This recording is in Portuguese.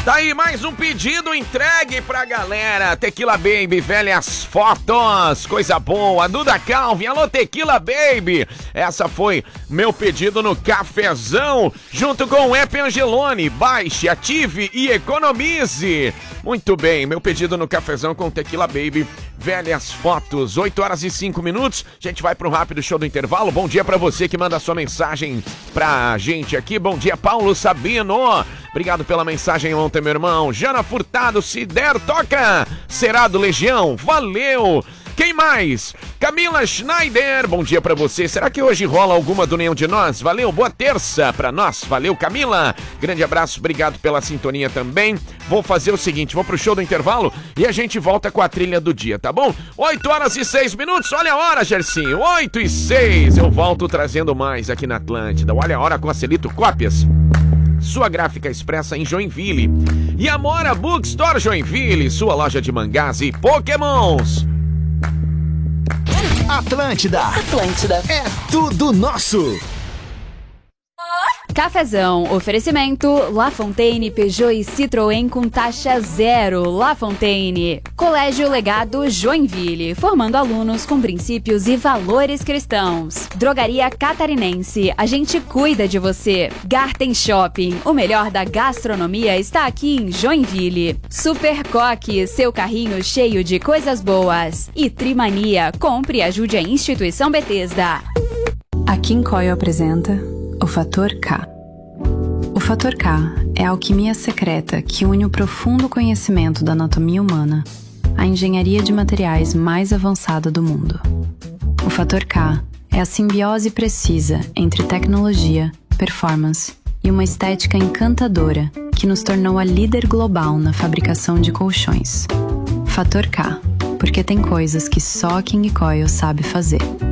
Tá aí mais um pedido entregue pra galera. Tequila Baby, velhas fotos, coisa boa. Duda Calvin, alô Tequila Baby. Essa foi meu pedido no cafezão, junto com o App Angelone. Baixe, ative e economize. Muito bem, meu pedido no cafezão com Tequila Baby, velhas fotos. 8h05. A gente vai pro rápido show do intervalo. Bom dia pra você que manda sua mensagem pra gente aqui. Bom dia, Paulo Sabino. Obrigado pela mensagem ontem, meu irmão. Jana Furtado, se der, toca. Será do Legião, valeu. Quem mais? Camila Schneider, bom dia pra você. Será que hoje rola alguma do Nenhum de Nós? Valeu, boa terça pra nós. Valeu, Camila. Grande abraço, obrigado pela sintonia também. Vou fazer o seguinte, vou pro show do intervalo e a gente volta com a trilha do dia, tá bom? 8h06. Olha a hora, Gercinho. 8h06. Eu volto trazendo mais aqui na Atlântida. Olha a hora com a Celito Cópias. Sua gráfica expressa em Joinville. E Amora Bookstore Joinville, sua loja de mangás e pokémons. Atlântida é tudo nosso. Cafezão, oferecimento La Fontaine, Peugeot e Citroën com taxa zero. La Fontaine, Colégio Legado Joinville, formando alunos com princípios e valores cristãos. Drogaria Catarinense, a gente cuida de você. Garten Shopping, o melhor da gastronomia está aqui em Joinville. Super Coque, seu carrinho cheio de coisas boas. E Trimania, compre e ajude a instituição Bethesda. A Kim Coil apresenta o Fator K. O Fator K é a alquimia secreta que une o profundo conhecimento da anatomia humana à engenharia de materiais mais avançada do mundo. O Fator K é a simbiose precisa entre tecnologia, performance e uma estética encantadora que nos tornou a líder global na fabricação de colchões. Fator K, porque tem coisas que só a King Coil sabe fazer.